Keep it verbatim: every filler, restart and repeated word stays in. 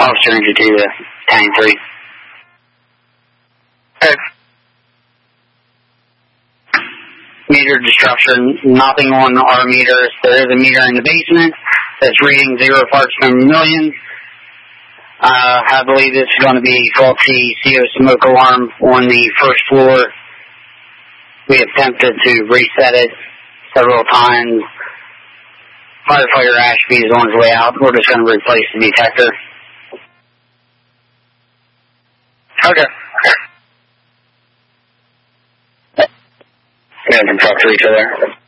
Officer Ranger two to Tank three. Okay. Meter destruction, nothing on our meters. There is a meter in the basement that's reading zero parts per million. Uh, I believe this is going to be faulty C O smoke alarm on the first floor. We attempted to reset it several times. Firefighter Ashby is on his way out. We're just going to replace the detector. Okay. We have to talk to each other.